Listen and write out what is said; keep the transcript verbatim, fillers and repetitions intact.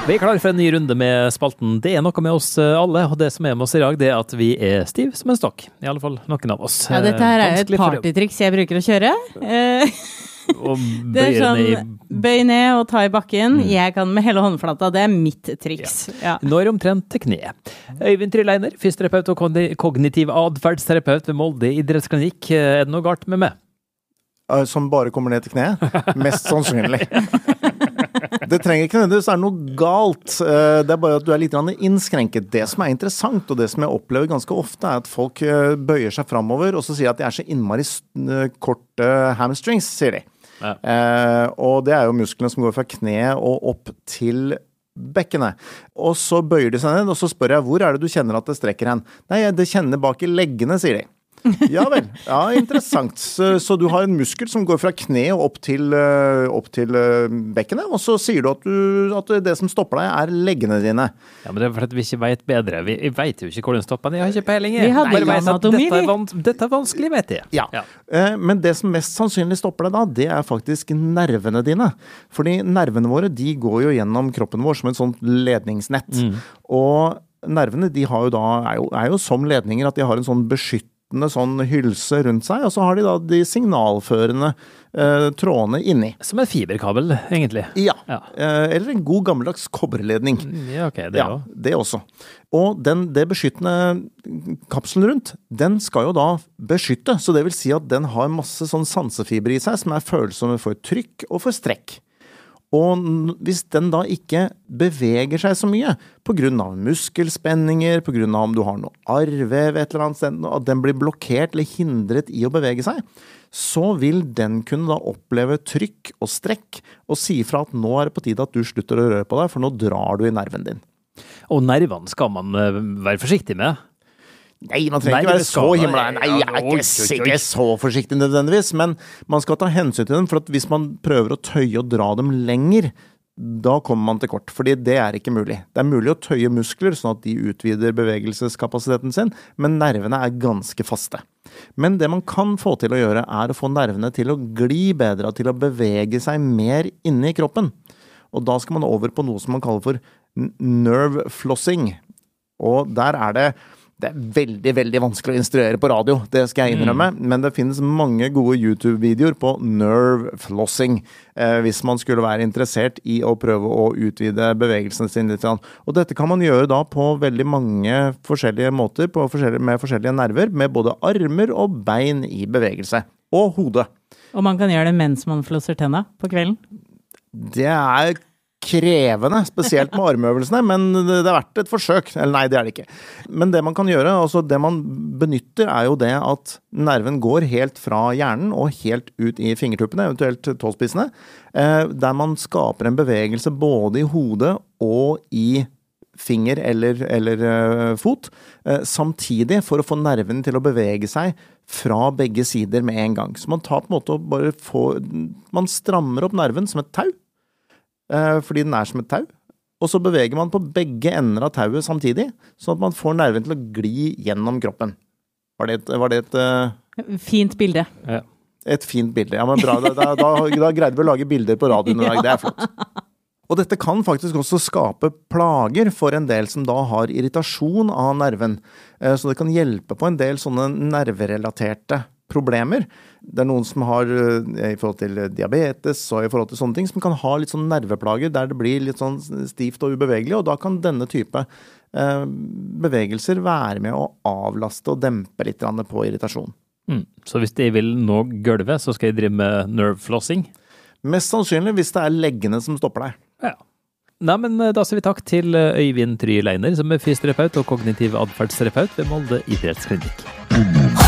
Vi er klar for en ny runde med spalten. Det er noe med oss alle, og det som er med oss i dag, det er at vi er stiv som en stokk. I alle fall noen av oss. Ja, dette her er jo et partytriks jeg bruker å kjøre. Og det er sånn, i... bøy ned og ta i bakken. Mm. Jeg kan med hele håndflata, det er mitt triks. Ja. Ja. Nå er det omtrent til kne. Øyvind Tryleiner, fysioterapeut og kognitiv adferdsterapeut ved Molde idrettsklinikk. Er det noe galt med meg? Som bare kommer ned til kne? Mest sannsynlig. Det trenger ikke nødvendigvis være noe galt. Det er bare at du er litt innskrenket. Det som er interessant, og det som jeg opplever ganske ofte, er at folk bøyer seg fremover, og så sier at de er så innmari korte hamstrings, sier de. Ja. Eh, og det er jo musklene som går fra kne og opp til bekkenet. Og så bøyer de seg ned, og så spør jeg, hvor er det du kjenner at det strekker hen? Nei, det kjenner bak i leggene, sier de. Ja vel, ja, interessant. Så, så du har en muskel som går fra kne og opp til, opp til bekkenet, og så sier du at, du at det som stopper deg er leggene dine. Ja, men det er for at vi ikke vet bedre. Vi vet jo ikke hvor den stopper. Jeg har ikke peiling. Vi hadde Nei, anatomi, dette, er van, dette er vanskelig, vet jeg. Ja, ja. Men det som mest sannsynlig stopper deg da, det er faktisk nervene dine. Fordi nervene våre, de går jo gjennom kroppen vår som et sånt ledningsnett. Mm. Og nervene, de har jo da, er jo, er jo som ledninger at de har en sånn beskytt sånn hylse rundt seg, og så har de da de signalførende eh, trådene inni. Som en fiberkabel, egentlig. Ja, ja. Eh, eller en god gammeldags kobberledning. Ja, ok, det ja, også. Det også. Og den, det beskyttende kapselen rundt, den skal jo da beskytte, så det vil si at den har masse sånn sansefiber i seg, som er følsomme for trykk og for strekk. Og hvis den da ikke beveger seg så mye, på grunn av muskelspenninger, på grunn av om du har noe arrvev et eller annet sted, at den blir blokkert eller hindret i å bevege seg, så vil den kunne da oppleve trykk og strekk, og si fra at nå er det på tide at du slutter å røre på deg, for nå drar du i nerven din. Og nervene skal man være forsiktig med? Nei, man trenger Nei, ikke være så himla. Nei, jeg er ikke, ikke så forsiktig nødvendigvis, men man skal ta hensyn til dem, for at hvis man prøver å tøye og dra dem lenger, da kommer man til kort, fordi det er ikke mulig. Det er mulig å tøye muskler, sånn at de utvider bevegelseskapasiteten sin, men nervene er ganske faste. Men det man kan få til å gjøre, er å få nervene til å gli bedre, til å bevege seg mer inne i kroppen. Og da skal man over på noe som man kaller for nerve flossing. Og der er det Det er veldig, veldig vanskelig å instruere på radio, det skal jeg innrømme, mm. men det finnes mange gode YouTube-videoer på nerve flossing, eh, hvis man skulle være interessert i å prøve å utvide bevegelsen sin litt. Og dette kan man gjøre da på veldig mange forskjellige måter, på forskjellige, med forskjellige nerver, med både armer og bein i bevegelse, og hodet. Og man kan gjøre det mens man flosser tenna på kvelden? Det er krevende, spesielt med armøvelsene, men det er verdt et forsøk. Eller nei, det er det ikke. Men det man kan gjøre, altså det man benytter, er jo det at nerven går helt fra hjernen og helt ut i fingertuppene, eventuelt tåspissene, der man skaper en bevegelse både i hodet og i finger eller, eller fot, samtidig for å få nerven til å bevege seg fra begge sider med en gang. Så man tar på en måte og bare får, man strammer opp nerven som et tau, fordi den er som et tau, og så beveger man på begge ender av tauet samtidig, sånn at man får nerven til å gli gjennom kroppen. Var det et... Var det et uh... Fint bilde. Ja. Et fint bilde, ja, men bra. Da, da, da, da greide vi å lage bilder på radioen i dag, det er flott. Og dette kan faktisk også skape plager for en del som da har irritasjon av nerven, så det kan hjelpe på en del sånne nerverelaterte problemer. Det er noen som har i forhold til diabetes og i forhold til sånne ting, som kan ha litt sånn nerveplager der det blir litt sånn stivt og ubevegelig, og da kan denne type eh, bevegelser være med å avlaste og dempe litt på irritasjon. Mm. Så hvis jeg vil nå gulvet, så skal jeg drive med nerve flossing? Mest sannsynlig hvis det er leggene som stopper deg. Ja. Nei, men da sier vi takk til Øyvind Tryleiner, som er fysioterapeut og kognitiv adferdsterapeut ved Molde idrettsklinikk.